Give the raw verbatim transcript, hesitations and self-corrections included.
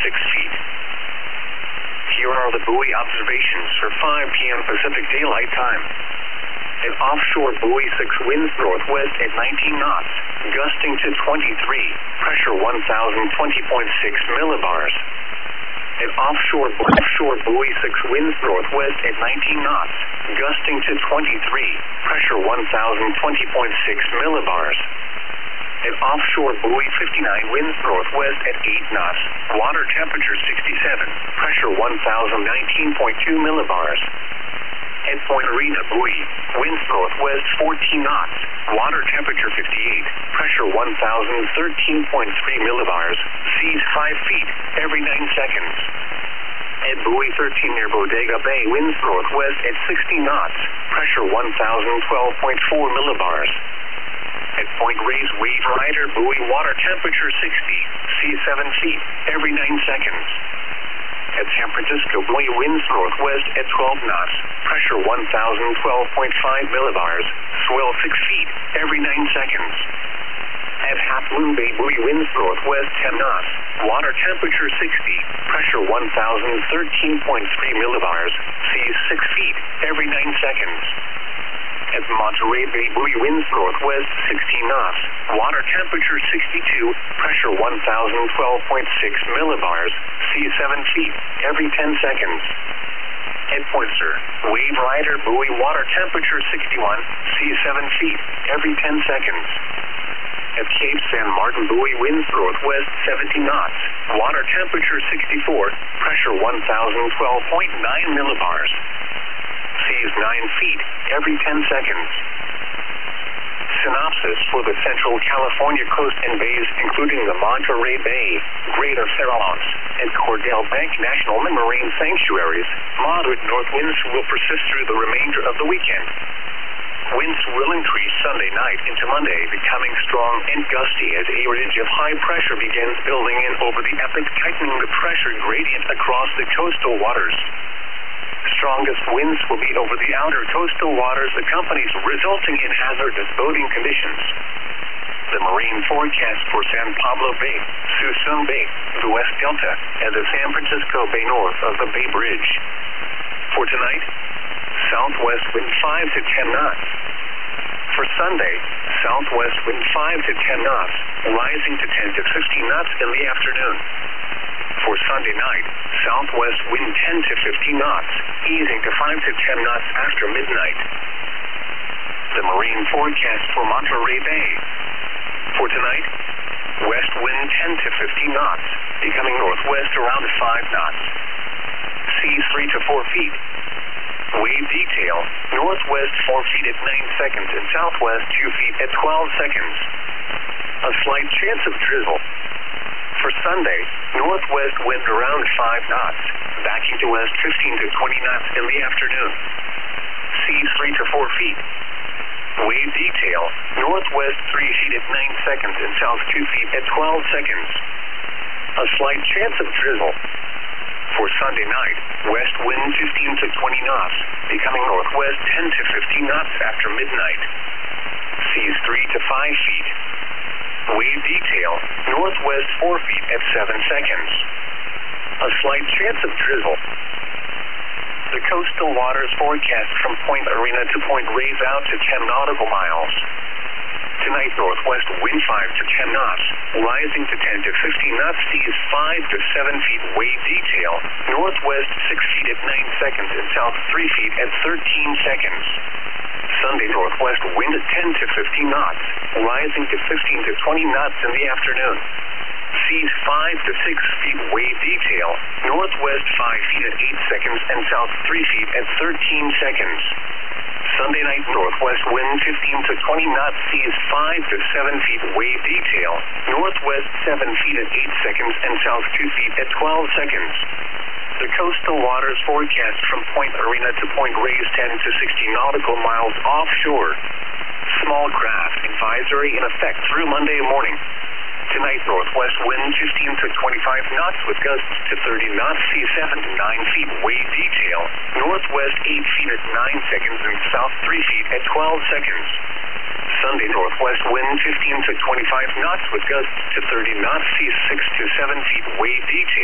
six feet. Here are the buoy observations for five p m Pacific Daylight Time. An offshore buoy six winds northwest at nineteen knots, gusting to twenty-three, pressure one thousand twenty point six millibars. An offshore, offshore buoy six winds northwest at nineteen knots, gusting to twenty-three, pressure one thousand twenty point six millibars. An offshore buoy fifty-nine winds northwest at eight knots, water temperature sixty-seven, pressure one thousand nineteen point two millibars. At Point Arena buoy, winds northwest fourteen knots, water temperature fifty-eight, pressure one thousand thirteen point three millibars, seas five feet every nine seconds. At buoy thirteen near Bodega Bay, winds northwest at sixty knots, pressure one thousand twelve point four millibars. At Point Reyes Wave Rider buoy, water temperature sixty, seas seven feet every nine seconds. At San Francisco buoy, winds northwest at twelve knots, pressure one thousand twelve point five millibars, swell six feet every nine seconds. At Half Moon Bay buoy, winds northwest ten knots, water temperature sixty, pressure one thousand thirteen point three millibars, seas six feet every nine seconds. At Monterey Bay buoy, winds northwest sixteen knots, water temperature sixty-two, pressure one thousand twelve point six millibars, seas seven feet every ten seconds. At Poinsett, Wave Rider buoy, water temperature sixty-one, seas seven feet every ten seconds. At Cape San Martin buoy, winds northwest seventy knots, water temperature sixty-four, pressure one thousand twelve point nine millibars. Seas nine feet every ten seconds. Synopsis for the Central California coast and bays, including the Monterey Bay, Greater Farallones, and Cordell Bank National Marine Sanctuaries. Moderate north winds will persist through the remainder of the weekend. Winds will increase Sunday night into Monday, becoming strong and gusty as a ridge of high pressure begins building in over the epic, tightening the pressure gradient across the coastal waters. Strongest winds will be over the outer coastal waters, accompanied, resulting in hazardous boating conditions. The marine forecast for San Pablo Bay, Suisun Bay, the West Delta, and the San Francisco Bay north of the Bay Bridge. For tonight, southwest wind five to ten knots. For Sunday, southwest wind five to ten knots, rising to ten to fifteen knots in the afternoon. For Sunday night, southwest wind ten to fifteen knots, easing to five to ten knots after midnight. The marine forecast for Monterey Bay. For tonight, west wind ten to fifteen knots, becoming northwest around five knots. Seas three to four feet. Wave detail, northwest four feet at nine seconds and southwest two feet at twelve seconds. A slight chance of drizzle. For Sunday, northwest wind around five knots, backing to west fifteen to twenty knots in the afternoon. Seas three to four feet. Wave detail, northwest three feet at nine seconds and south two feet at twelve seconds. A slight chance of drizzle. For Sunday night, west wind fifteen to twenty knots, becoming northwest ten to fifteen knots after midnight. Seas three to five feet. Wave detail, northwest four feet at seven seconds. A slight chance of drizzle. The coastal waters forecast from Point Arena to Point Reyes out to ten nautical miles. Tonight, northwest wind five to ten knots, rising to ten to fifteen knots, seas five to seven feet. Wave detail, northwest six feet at nine seconds and south three feet at thirteen seconds. Sunday, northwest wind ten to fifteen knots, rising to fifteen to twenty knots in the afternoon. Seas five to six feet. Wave detail, northwest five feet at eight seconds and south three feet at thirteen seconds. Sunday night, northwest wind fifteen to twenty knots, seas five to seven feet. Wave detail, northwest seven feet at eight seconds and south two feet at twelve seconds. The coastal waters forecast from Point Arena to Point Reyes ten to sixteen nautical miles offshore. Small craft advisory in effect through Monday morning. Tonight, northwest wind fifteen to twenty-five knots with gusts to thirty knots, seas seven to nine feet. Wave detail, northwest eight feet at nine seconds and south three feet at twelve seconds. Sunday, northwest wind fifteen to twenty-five knots with gusts to thirty knots, seas six to seven feet. Wave detail.